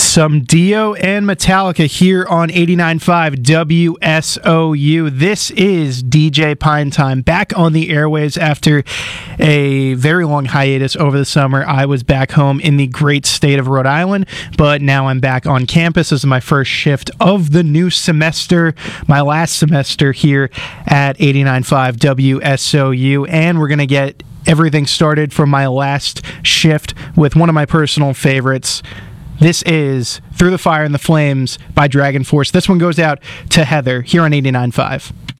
Some Dio and Metallica here on 89.5 WSOU. This is DJ Pine Time, back on the airwaves after a very long hiatus over the summer. I was back home in the great state of Rhode Island, but now I'm back on campus. This is my first shift of the new semester, my last semester here at 89.5 WSOU, and we're going to get everything started from my last shift with one of my personal favorites. This is Through the Fire and the Flames by Dragon Force. This one goes out to Heather here on 89.5.